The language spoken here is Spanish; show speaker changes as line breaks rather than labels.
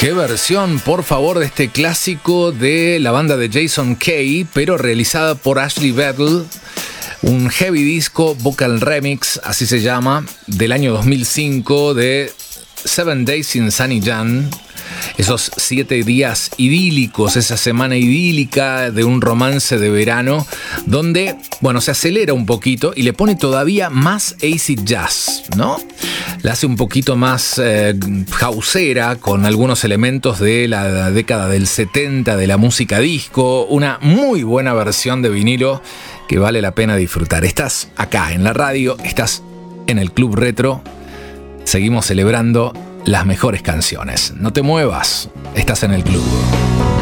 Qué versión, por favor, de este clásico de la banda de Jason Kay, pero realizada por Ashley Battle. Un heavy disco vocal remix, así se llama, del año 2005 de 7 Days in Sunny Jan. Esos 7 días idílicos, esa semana idílica de un romance de verano, donde, bueno, se acelera un poquito y le pone todavía más acid jazz, ¿no? La hace un poquito más houseera, con algunos elementos de la década del 70 de la música disco. Una muy buena versión de vinilo que vale la pena disfrutar. Estás acá en la radio, estás en el Club Retro. Seguimos celebrando las mejores canciones. No te muevas, estás en el club.